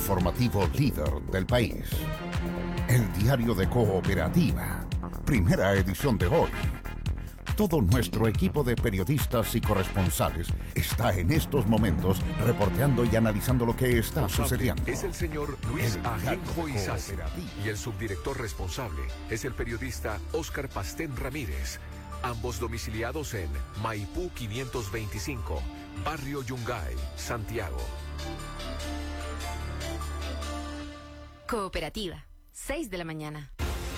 informativo líder del país. El Diario de Cooperativa, primera edición de hoy. Todo nuestro equipo de periodistas y corresponsales está en estos momentos reporteando y analizando lo que está sucediendo. Es el señor Luis Ajenjo Izazi, y el subdirector responsable es el periodista Óscar Pastén Ramírez, ambos domiciliados en Maipú 525, Barrio Yungay, Santiago. Cooperativa, 6 de la mañana.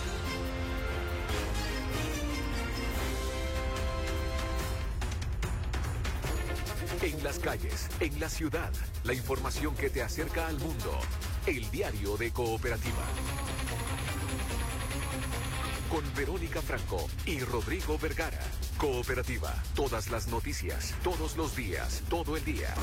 En las calles, en la ciudad, la información que te acerca al mundo. El Diario de Cooperativa. Con Verónica Franco y Rodrigo Vergara. Cooperativa, todas las noticias, todos los días, todo el día.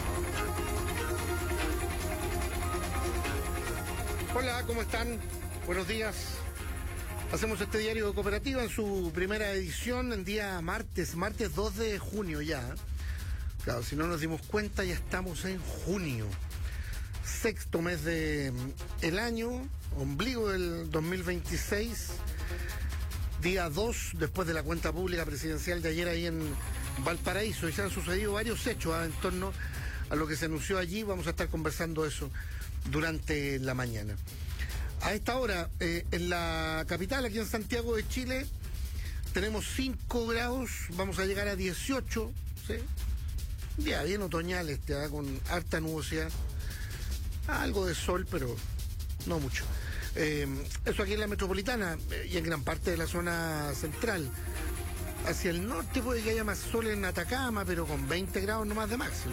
Hola, ¿cómo están? Buenos días. Hacemos este Diario de Cooperativa en su primera edición en día martes 2 de junio ya. Claro, si no nos dimos cuenta, ya estamos en junio. Sexto mes del año, ombligo del 2026, día 2, después de la cuenta pública presidencial de ayer ahí en Valparaíso. Y se han sucedido varios hechos en torno a lo que se anunció allí. Vamos a estar conversando eso durante la mañana. A esta hora, en la capital, aquí en Santiago de Chile, tenemos 5 grados, vamos a llegar a 18, ¿sí? Día bien otoñal con harta nubosidad, algo de sol, pero no mucho. Eso aquí en la metropolitana y en gran parte de la zona central. Hacia el norte puede que haya más sol en Atacama, pero con 20 grados nomás de máxima.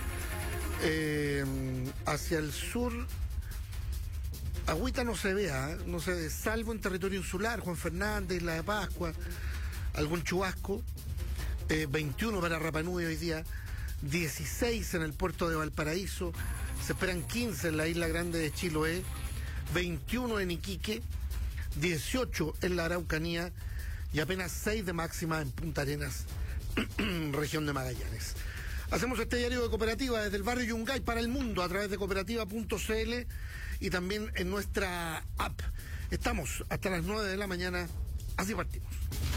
Hacia el sur, agüita no se vea, no se ve, salvo en territorio insular, Juan Fernández, Isla de Pascua, algún chubasco. 21 para Rapa Nui hoy día, 16 en el puerto de Valparaíso, se esperan 15 en la isla grande de Chiloé, 21 en Iquique, 18 en la Araucanía y apenas 6 de máxima en Punta Arenas, región de Magallanes. Hacemos este Diario de Cooperativa desde el barrio Yungay para el mundo a través de cooperativa.cl y también en nuestra app. Estamos hasta las 9 de la mañana, así partimos.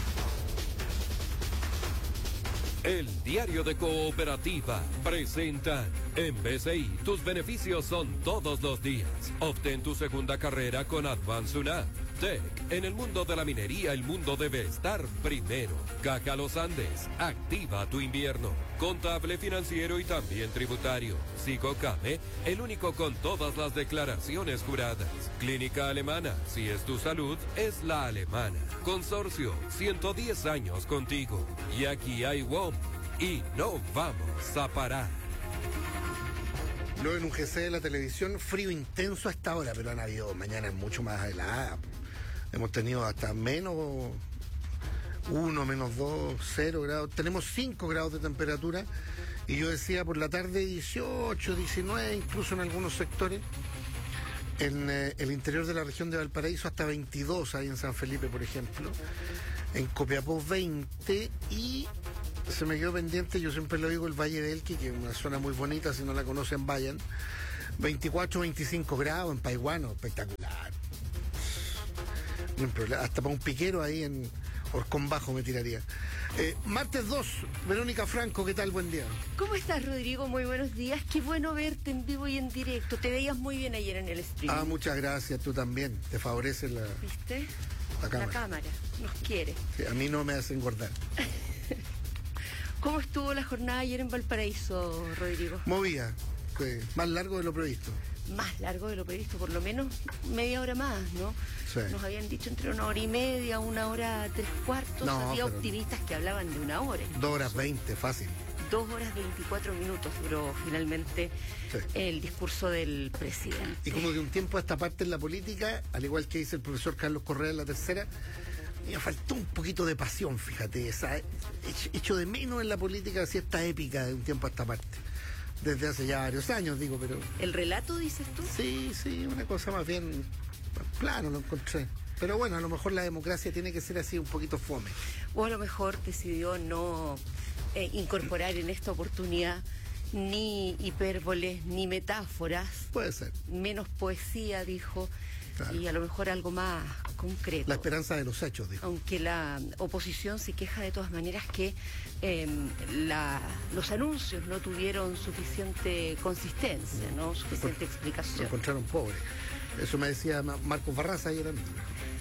El Diario de Cooperativa presenta en BCI, tus beneficios son todos los días. Obtén tu segunda carrera con Advance UNAD. Tech, en el mundo de la minería el mundo debe estar primero. Caja Los Andes, activa tu invierno. Contable, financiero y también tributario. Psicocame, el único con todas las declaraciones juradas. Clínica Alemana, si es tu salud, es la alemana. Consorcio, 110 años contigo. Y aquí hay WOM, y no vamos a parar. Luego en un GC de la televisión, frío intenso hasta ahora, pero han habido mañanas mucho más helada. Hemos tenido hasta menos 1, menos 2, 0 grados. Tenemos 5 grados de temperatura y yo decía por la tarde 18, 19, incluso en algunos sectores. En el interior de la región de Valparaíso hasta 22, ahí en San Felipe, por ejemplo. En Copiapó 20 y se me quedó pendiente, yo siempre lo digo, el Valle del Elqui, que es una zona muy bonita, si no la conocen vayan. 24, 25 grados en Paiguano, espectacular. Hasta para un piquero ahí en Orcón Bajo me tiraría. Martes 2, Verónica Franco, ¿qué tal? Buen día. ¿Cómo estás, Rodrigo? Muy buenos días. Qué bueno verte en vivo y en directo. Te veías muy bien ayer en el stream. Muchas gracias, tú también. Te favorece la... ¿Viste? La cámara. La cámara. Nos quiere. Sí, a mí no me hace engordar. ¿Cómo estuvo la jornada ayer en Valparaíso, Rodrigo? Movía. Más largo de lo previsto. Más largo de lo previsto, por lo menos media hora más, ¿no? Sí. Nos habían dicho entre 1 hora y media, 1 hora 3/4. No, había pero optimistas que hablaban de 1 hora. 2 horas 20, fácil. 2 horas 24 minutos duró finalmente el discurso del presidente. Y como de un tiempo a esta parte en la política, al igual que dice el profesor Carlos Correa en la tercera, me faltó un poquito de pasión, fíjate, hecho de menos en la política así esta épica de un tiempo a esta parte. Desde hace ya varios años, digo, pero... ¿El relato, dices tú? Sí, una cosa más bien plano lo encontré. Pero bueno, a lo mejor la democracia tiene que ser así un poquito fome. O a lo mejor decidió no incorporar en esta oportunidad Ni hipérboles, ni metáforas. Puede ser. Menos poesía, dijo. Claro. Y a lo mejor algo más concreto. La esperanza de los hechos, dijo. Aunque la oposición se queja de todas maneras que los anuncios no tuvieron suficiente consistencia, ¿no? Suficiente Lo explicación. encontraron pobre. Eso me decía Marcos Barraza ayer mismo.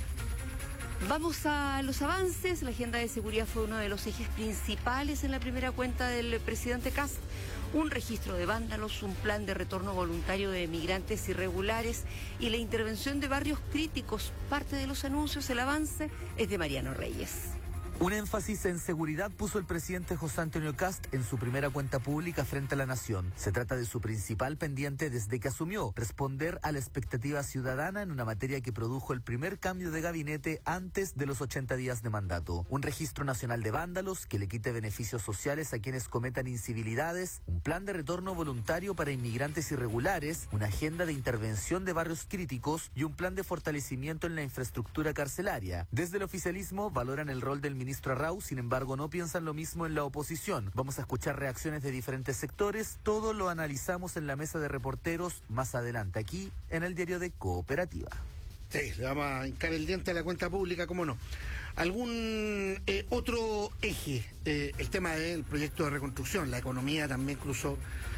Vamos a los avances. La agenda de seguridad fue uno de los ejes principales en la primera cuenta del presidente Kast. Un registro de vándalos, un plan de retorno voluntario de migrantes irregulares y la intervención de barrios críticos. Parte de los anuncios, el avance es de Mariano Reyes. Un énfasis en seguridad puso el presidente José Antonio Kast en su primera cuenta pública frente a la nación. Se trata de su principal pendiente desde que asumió, responder a la expectativa ciudadana en una materia que produjo el primer cambio de gabinete antes de los 80 días de mandato. Un registro nacional de vándalos que le quite beneficios sociales a quienes cometan incivilidades, un plan de retorno voluntario para inmigrantes irregulares, una agenda de intervención de barrios críticos y un plan de fortalecimiento en la infraestructura carcelaria. Desde el oficialismo valoran el rol del ministro Arrau, sin embargo no piensan lo mismo en la oposición. Vamos a escuchar reacciones de diferentes sectores, todo lo analizamos en la mesa de reporteros más adelante aquí en el diario de Cooperativa. Sí, le vamos a hincar el diente a la cuenta pública, cómo no. ¿Algún otro eje? El tema del proyecto de reconstrucción, la economía también cruzó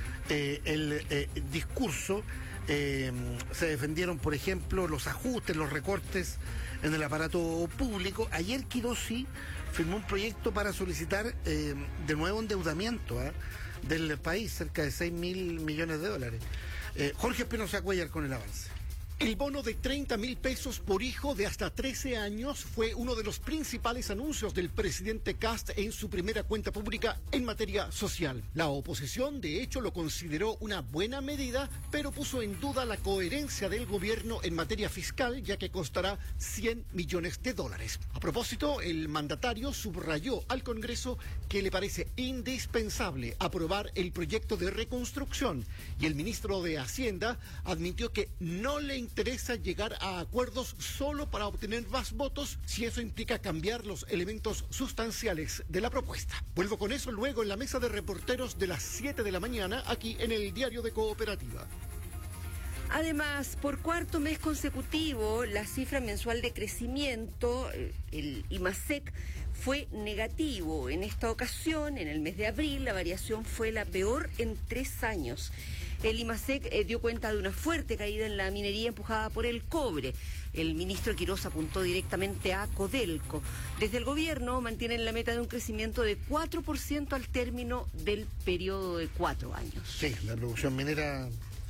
el discurso. Se defendieron, por ejemplo, los ajustes, los recortes en el aparato público. Ayer Quirosi firmó un proyecto para solicitar de nuevo endeudamiento del país, cerca de 6.000 millones de dólares. Jorge Espinosa Cuellar con el avance. El bono de 30.000 pesos por hijo de hasta 13 años fue uno de los principales anuncios del presidente Kast en su primera cuenta pública en materia social. La oposición, de hecho, lo consideró una buena medida, pero puso en duda la coherencia del gobierno en materia fiscal, ya que costará 100 millones de dólares. A propósito, el mandatario subrayó al Congreso que le parece indispensable aprobar el proyecto de reconstrucción y el ministro de Hacienda admitió que no le interesa llegar a acuerdos solo para obtener más votos si eso implica cambiar los elementos sustanciales de la propuesta. Vuelvo con eso luego en la mesa de reporteros de las 7 de la mañana aquí en el diario de Cooperativa. Además, por cuarto mes consecutivo, la cifra mensual de crecimiento, el IMASEC, fue negativo. En esta ocasión, en el mes de abril, la variación fue la peor en 3 años. El IMASEC dio cuenta de una fuerte caída en la minería empujada por el cobre. El ministro Quiroz apuntó directamente a Codelco. Desde el gobierno mantienen la meta de un crecimiento de 4% al término del periodo de 4 años. Sí, la producción minera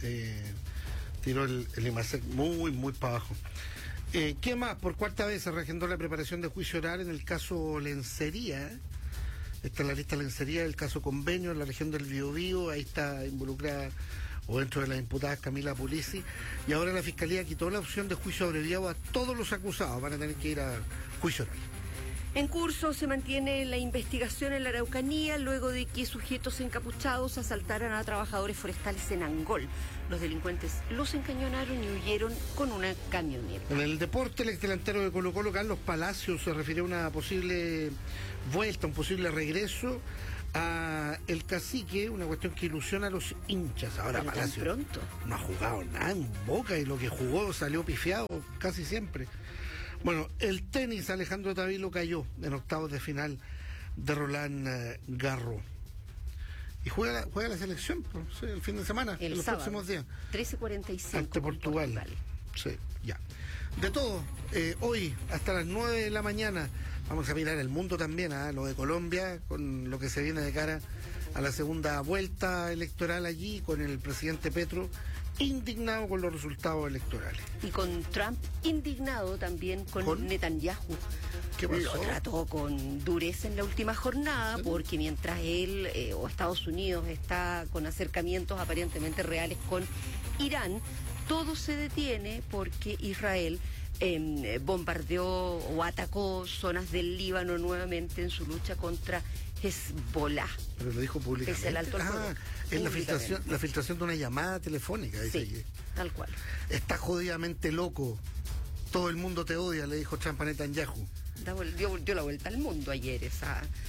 tiró el IMASEC muy para abajo. ¿Qué más? Por cuarta vez se reagendó la preparación de juicio oral en el caso Lencería. Está en la lista Lencería, el caso Convenio en la región del Biobío. Ahí está involucrada o dentro de las imputadas Camila Pulisi. Y ahora la Fiscalía quitó la opción de juicio abreviado a todos los acusados. Van a tener que ir a juicio oral. En curso se mantiene la investigación en la Araucanía luego de que sujetos encapuchados asaltaran a trabajadores forestales en Angol. Los delincuentes los encañonaron y huyeron con una camioneta. En el deporte, el exdelantero de Colo-Colo, Carlos Palacios, se refirió a una posible vuelta, un posible regreso a el Cacique, una cuestión que ilusiona a los hinchas. Ahora Pero Palacios tan pronto. no ha jugado nada en Boca y lo que jugó salió pifiado casi siempre. Bueno, el tenis, Alejandro Tavilo cayó en octavos de final de Roland Garros. Y juega la selección sí, el fin de semana, en los sábado, próximos días. 13:45. Ante Portugal. Sí, ya. De todo, hoy hasta las 9 de la mañana vamos a mirar el mundo también, lo de Colombia, con lo que se viene de cara a la segunda vuelta electoral allí, con el presidente Petro indignado con los resultados electorales. Y con Trump indignado también con Netanyahu. ¿Qué pasó? Lo trató con dureza en la última jornada, ¿sí? Porque mientras él o Estados Unidos está con acercamientos aparentemente reales con Irán, todo se detiene porque Israel bombardeó o atacó zonas del Líbano nuevamente en su lucha contra Hezbollah. Pero lo dijo públicamente. Es el alto al fuego. Es la filtración de una llamada telefónica. Dice sí, que tal cual. Está jodidamente loco. Todo el mundo te odia, le dijo Trump a Netanyahu. Dio la vuelta al mundo ayer esa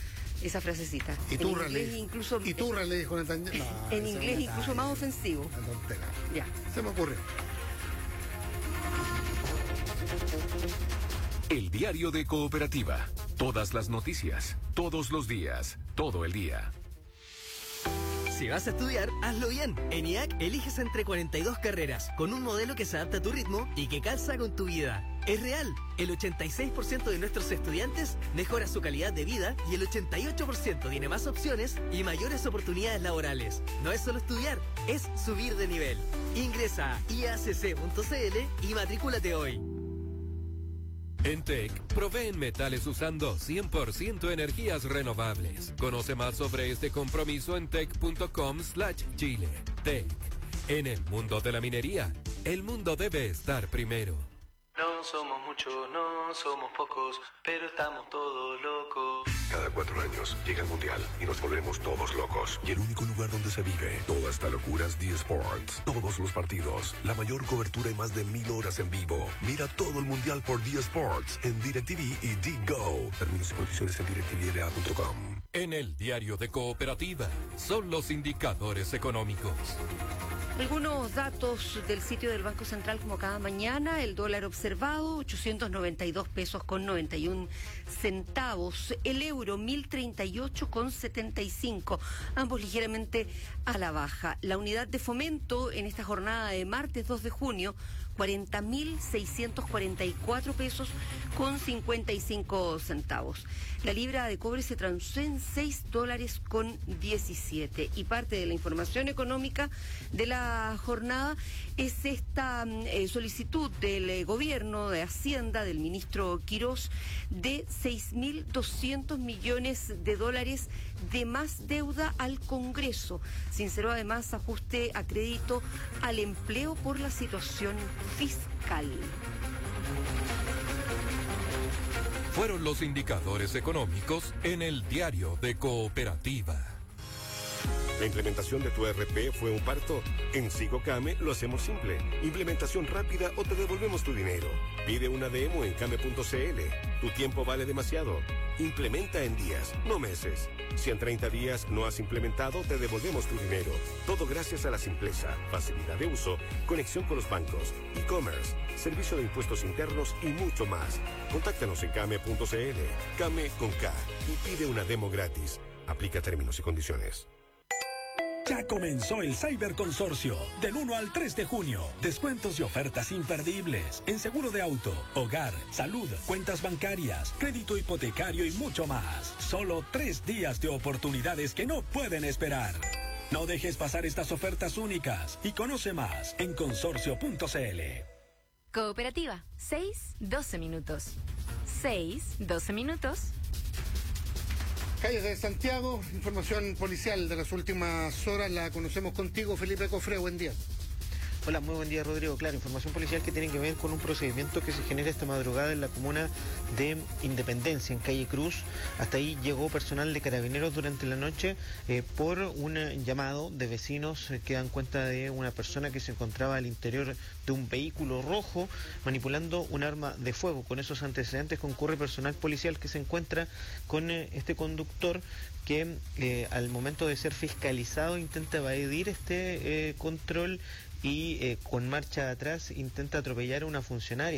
esa frasecita. Iturra en le inglés dijo. incluso, Iturra le dijo Netanyahu. No, en esa inglés es incluso más ofensivo. una tontera. Ya. Se me ocurrió. El diario de Cooperativa. Todas las noticias, todos los días, todo el día. Si vas a estudiar, hazlo bien. En IAC eliges entre 42 carreras, con un modelo que se adapta a tu ritmo y que calza con tu vida. Es real, el 86% de nuestros estudiantes mejora su calidad de vida y el 88% tiene más opciones y mayores oportunidades laborales. No es solo estudiar, es subir de nivel. Ingresa a iacc.cl y matrículate hoy. En TEC, proveen metales usando 100% energías renovables. Conoce más sobre este compromiso en tec.com/Chile. TEC. En el mundo de la minería, el mundo debe estar primero. No somos muchos, no somos pocos, pero estamos todos locos. Cada 4 años llega el Mundial y nos volvemos todos locos. Y el único lugar donde se vive toda esta locura es D Sports. Todos los partidos, la mayor cobertura y más de 1000 horas en vivo. Mira todo el Mundial por D Sports en DirecTV y DGO. Términos y condiciones en directvla.com. En el diario de Cooperativa, son los indicadores económicos. Algunos datos del sitio del Banco Central como cada mañana. El dólar observado, 892 pesos con 91 centavos. El euro, 1038,75. Ambos ligeramente a la baja. La unidad de fomento en esta jornada de martes 2 de junio, 40.644 pesos con 55 centavos. La libra de cobre se transó en $6,17. Y parte de la información económica de la jornada es esta solicitud del gobierno de Hacienda, del ministro Quirós, de 6.200 millones de dólares de más deuda al Congreso. Sinceró además ajuste a crédito al empleo por la situación fiscal. Fueron los indicadores económicos en el diario de Cooperativa. ¿La implementación de tu ERP fue un parto? En SigoCame lo hacemos simple. Implementación rápida o te devolvemos tu dinero. Pide una demo en came.cl. Tu tiempo vale demasiado. Implementa en días, no meses. Si en 30 días no has implementado, te devolvemos tu dinero. Todo gracias a la simpleza, facilidad de uso, conexión con los bancos, e-commerce, servicio de impuestos internos y mucho más. Contáctanos en came.cl. Came con K y pide una demo gratis. Aplica términos y condiciones. Ya comenzó el Cyberconsorcio, del 1 al 3 de junio. Descuentos y ofertas imperdibles en seguro de auto, hogar, salud, cuentas bancarias, crédito hipotecario y mucho más. Solo 3 días de oportunidades que no pueden esperar. No dejes pasar estas ofertas únicas y conoce más en consorcio.cl. Cooperativa, 6-12 minutos. 6-12 minutos. Calles de Santiago, información policial de las últimas horas la conocemos contigo, Felipe Cofré, buen día. Hola, muy buen día, Rodrigo. Claro, información policial que tiene que ver con un procedimiento que se genera esta madrugada en la comuna de Independencia, en calle Cruz. Hasta ahí llegó personal de Carabineros durante la noche por un llamado de vecinos que dan cuenta de una persona que se encontraba al interior de un vehículo rojo manipulando un arma de fuego. Con esos antecedentes concurre personal policial que se encuentra con este conductor que al momento de ser fiscalizado intenta evadir este control y con marcha atrás intenta atropellar a una funcionaria.